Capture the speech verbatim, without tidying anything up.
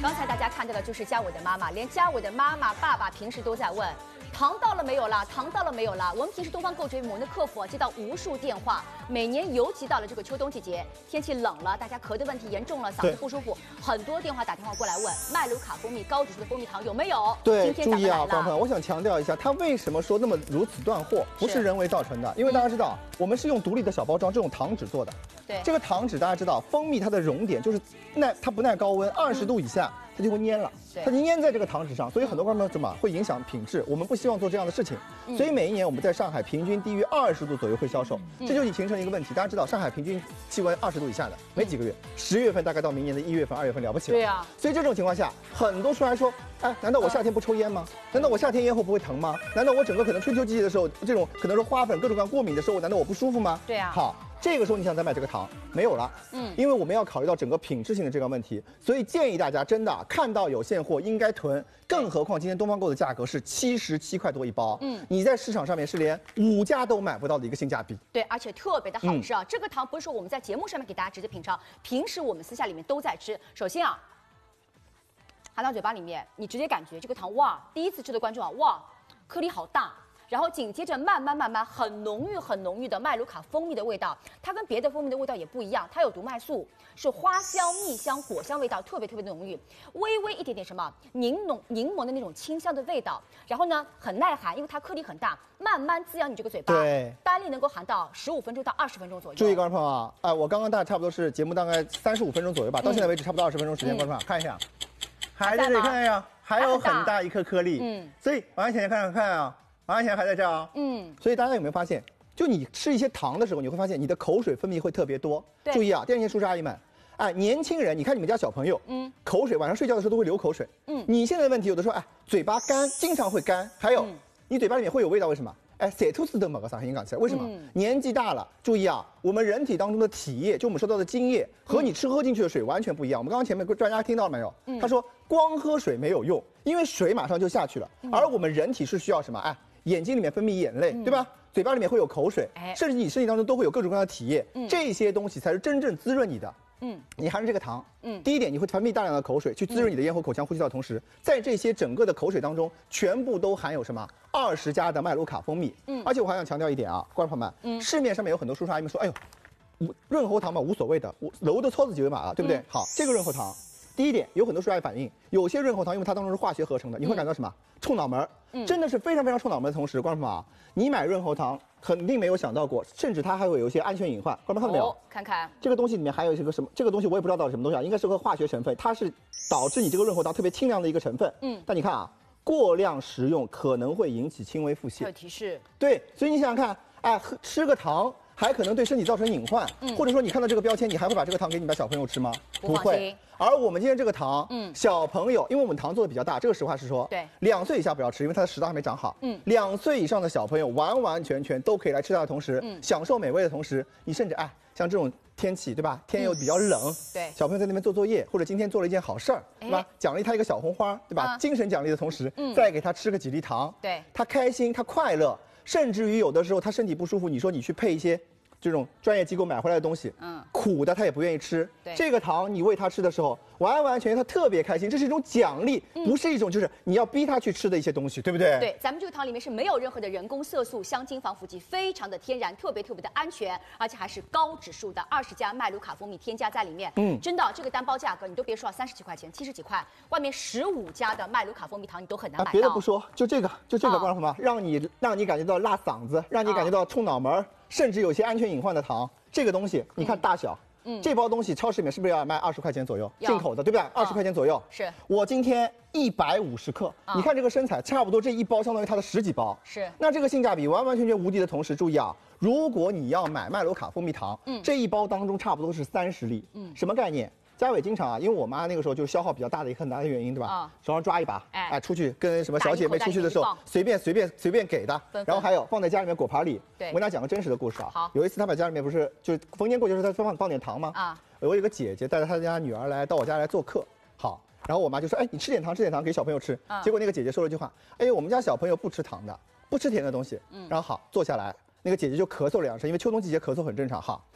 刚才大家看到的就是嘉伟的妈妈，连嘉伟的妈妈、爸爸平时都在问。 糖到了没有啦？糖到了没有啦？我们平时东方购水母的客服啊，接到无数电话。每年尤其到了这个秋冬季节，天气冷了，大家咳的问题严重了，嗓子不舒服，很多电话打电话过来问麦卢卡蜂蜜高指数的蜂蜜糖有没有？ 对，注意啊，朋友们，我想强调一下，它为什么说那么如此断货，不是人为造成的，因为大家知道，我们是用独立的小包装这种糖纸做的。 对， 这个糖纸大家知道，蜂蜜它的熔点就是耐，它不耐高温，二十度以下。 它就会粘了，它就粘在这个糖纸上，所以很多观众怎么会影响品质？我们不希望做这样的事情，所以每一年我们在上海平均低于二十度左右会销售，这就形成一个问题。大家知道，上海平均气温二十度以下的没几个月，十月份大概到明年的一月份、二月份了不起了。 对呀， 所以这种情况下，很多出来说，哎，难道我夏天不抽烟吗？难道我夏天烟后不会疼吗？难道我整个可能春秋季节的时候，这种可能是花粉各种各样过敏的时候，难道我不舒服吗？ 对呀。 好。 这个时候你想再买这个糖没有了，嗯，因为我们要考虑到整个品质性的这个问题，所以建议大家真的看到有现货应该囤，更何况今天东方购的价格是七十七块多一包，嗯，你在市场上面是连五家都买不到的一个性价比。 对，而且特别的好吃啊！嗯、这个糖不是说我们在节目上面给大家直接品尝，平时我们私下里面都在吃。首先啊，含到嘴巴里面，你直接感觉这个糖哇，第一次吃的观众啊，哇，颗粒好大。 然后紧接着慢慢慢慢很浓郁很浓郁的麦卢卡蜂蜜的味道，它跟别的蜂蜜的味道也不一样，它有毒麦素，是花香、蜜香、果香味道特别特别的浓郁，微微一点点什么柠檬柠檬的那种清香的味道，然后呢很耐寒，因为它颗粒很大，慢慢滋养你这个嘴巴， 对， 单粒能够含到十五分钟到二十分钟左右。 注意，观众朋友啊，哎，我刚刚大概差不多是节目大概三十五分钟左右吧，到现在为止差不多二十分钟时间，观众朋友看一下，还在这里看一下，还有很大一颗颗粒，嗯，所以往前看看看啊。 马上前还在这儿啊，嗯，所以大家有没有发现，就你吃一些糖的时候，你会发现你的口水分泌会特别多。注意啊，电视前叔叔阿姨们，哎，年轻人，你看你们家小朋友，嗯，口水晚上睡觉的时候都会流口水，嗯，你现在的问题有的时候哎，嘴巴干，经常会干，还有、嗯、你嘴巴里面会有味道，为什么？哎，塞吐司的某个啥音港起来，为什么？嗯、年纪大了，注意啊，我们人体当中的体液，就我们说到的津液，和你吃喝进去的水完全不一样。我们刚刚前面专家听到了没有？嗯、他说光喝水没有用，因为水马上就下去了，嗯、而我们人体是需要什么？哎。 眼睛里面分泌眼泪，嗯、对吧？嘴巴里面会有口水，哎、甚至你身体当中都会有各种各样的体液，嗯、这些东西才是真正滋润你的。嗯，你含着这个糖，嗯，第一点你会分泌大量的口水去滋润你的咽喉、口腔、呼吸道的同时，在这些整个的口水当中，全部都含有什么？二十加的麦卢卡蜂蜜。嗯，而且我还想强调一点啊，观众朋友们，嗯，市面上面有很多叔叔阿姨们说，哎呦，润喉糖嘛无所谓的，我楼的操子几维码啊，对不对？嗯、好，这个润喉糖。 第一点，有很多叔叔阿姨反映，有些润喉糖因为它当中是化学合成的，你会感到什么？冲脑门，嗯、真的是非常非常冲脑门的同时，观众朋友啊，你买润喉糖肯定没有想到过，甚至它还会有一些安全隐患。观众看到没有？ 哦、看看这个东西里面还有一个什么？这个东西我也不知道到底什么东西啊，应该是个化学成分，它是导致你这个润喉糖特别清凉的一个成分。嗯，但你看啊，过量食用可能会引起轻微腹泻。 有提示。对， 所以你想想看，哎，喝吃个糖。 还可能对身体造成隐患，嗯、或者说你看到这个标签，你还会把这个糖给你的小朋友吃吗？ 不会。 而我们今天这个糖，嗯，小朋友，因为我们糖做的比较大，这个实话实说， 对， 两岁以下不要吃，因为它的食道还没长好。嗯，两岁以上的小朋友完完全全都可以来吃它的同时，嗯，享受美味的同时，你甚至哎，像这种天气，对吧？天又比较冷，嗯、 对， 小朋友在那边做作业，或者今天做了一件好事儿，对吧？奖励他一个小红花，对吧？啊、精神奖励的同时，嗯，再给他吃个几粒糖， 对， 他开心，他快乐，甚至于有的时候他身体不舒服，你说你去配一些。 这种专业机构买回来的东西，嗯，苦的他也不愿意吃。对，这个糖你喂他吃的时候，完完全全他特别开心，这是一种奖励，嗯、不是一种就是你要逼他去吃的一些东西，对不对？ 对，咱们这个糖里面是没有任何的人工色素、香精、防腐剂，非常的天然，特别特别的安全，而且还是高指数的二十加麦卢卡蜂蜜添加在里面。嗯，真的，这个单包价格你都别说三十几块钱、七十几块，外面十五加的麦卢卡蜂蜜糖你都很难买到。 啊、别的不说，就这个，就这个，观众朋友们，让你让你感觉到辣嗓子，让你感觉到冲脑门。啊 甚至有些安全隐患的糖，这个东西你看大小，嗯，这包东西超市里面是不是要卖二十块钱左右？进口的，对不对？二十块钱左右。 是我今天一百五十克，你看这个身材，差不多这一包相当于它的十几包。 是， 那这个性价比完完全全无敌的同时，注意啊，如果你要买麦卢卡蜂蜜糖，嗯，这一包当中差不多是三十粒，嗯，什么概念？ 嘉伟经常啊，因为我妈那个时候就是消耗比较大的一个很大的原因，对吧？啊、手上抓一把，哎，哎出去跟什么小姐妹出去的时候，随便随便随便给的，分分然后还有放在家里面果盘里。对，我跟大家讲个真实的故事啊。好，有一次她把家里面不是就是逢年过节的时候，她放放点糖吗？啊，我有一个姐姐带着她家女儿来到我家来做客，好，然后我妈就说，哎，你吃点糖，吃点糖给小朋友吃。啊、结果那个姐姐说了一句话，哎，我们家小朋友不吃糖的，不吃甜的东西。嗯，然后好坐下来，那个姐姐就咳嗽了两声，因为秋冬季节咳嗽很正常哈。